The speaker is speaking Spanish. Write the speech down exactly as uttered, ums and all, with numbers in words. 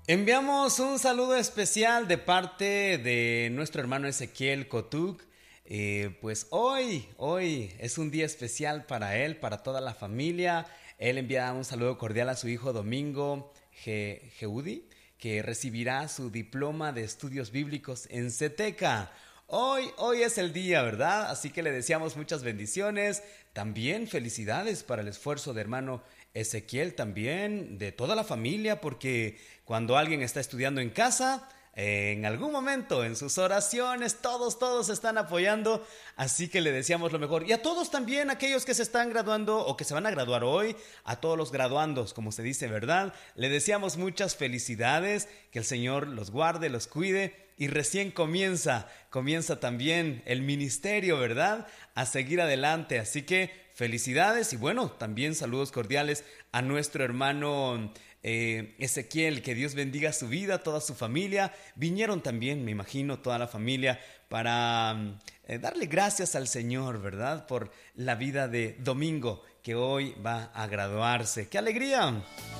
Enviamos un saludo especial de parte de nuestro hermano Ezequiel Kotuk. Eh, pues hoy, hoy es un día especial para él, para toda la familia. Él envía un saludo cordial a su hijo Domingo Ge- Geudi, que recibirá su diploma de estudios bíblicos en CETECA. Hoy, hoy es el día, ¿verdad? Así que le deseamos muchas bendiciones. También felicidades para el esfuerzo de hermano Ezequiel, también de toda la familia, porque cuando alguien está estudiando en casa, eh, en algún momento, en sus oraciones, todos, todos están apoyando, así que le deseamos lo mejor. Y a todos también, aquellos que se están graduando o que se van a graduar hoy, a todos los graduandos, como se dice, ¿verdad? Le deseamos muchas felicidades, que el Señor los guarde, los cuide. Y recién comienza, comienza también el ministerio, ¿verdad? A seguir adelante. Así que felicidades y bueno, también saludos cordiales a nuestro hermano eh, Ezequiel. Que Dios bendiga su vida, toda su familia. Vinieron también, me imagino, toda la familia para eh, darle gracias al Señor, ¿verdad? Por la vida de Domingo, que hoy va a graduarse. ¡Qué alegría!